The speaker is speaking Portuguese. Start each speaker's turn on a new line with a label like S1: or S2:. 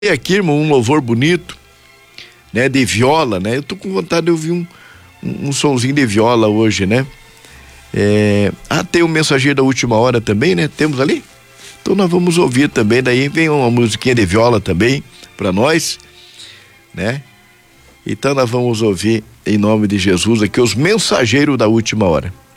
S1: E aqui, irmão, um louvor bonito, né? De viola, né? Eu tô com vontade de ouvir um sonzinho de viola hoje, né? Tem o Mensageiro da Última Hora também, né? Temos ali? Então nós vamos ouvir também, daí vem uma musiquinha de viola também para nós, né? Então nós vamos ouvir em nome de Jesus aqui os Mensageiros da Última Hora.